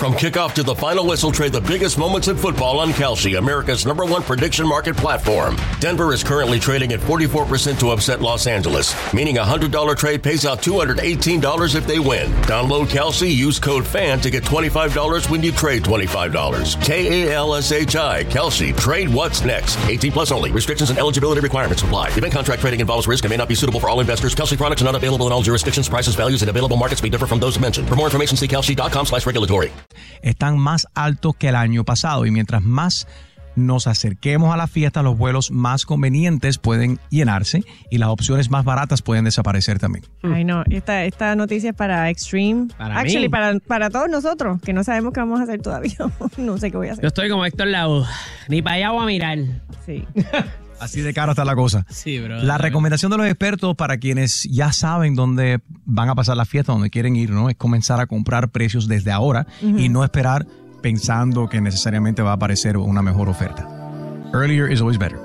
From kickoff to the final whistle, trade the biggest moments in football on Kalshi, America's #1 prediction market platform. Denver is currently trading at 44% to upset Los Angeles, meaning a $100 trade pays out $218 if they win. Download Kalshi, use code FAN to get $25 when you trade $25. Kalshi, Kalshi, trade what's next. 18 plus only. Restrictions and eligibility requirements apply. Event contract trading involves risk and may not be suitable for all investors. Kalshi products are not available in all jurisdictions. Prices, values, and available markets may differ from those mentioned. For more information, see kalshi.com/regulatory. Están más altos que el año pasado y mientras más nos acerquemos a la fiesta, los vuelos más convenientes pueden llenarse y las opciones más baratas pueden desaparecer también. Ay, no, esta noticia es para Extreme. Para todos nosotros, que no sabemos qué vamos a hacer todavía. No sé qué voy a hacer. Yo estoy como Héctor Lavoe. Ni para allá voy a mirar. Sí. Así de cara está la cosa. Sí, bro. La recomendación de los expertos para quienes ya saben dónde van a pasar la fiesta, dónde quieren ir, ¿no? Es comenzar a comprar precios desde ahora y no esperar pensando que necesariamente va a aparecer una mejor oferta. Earlier is always better.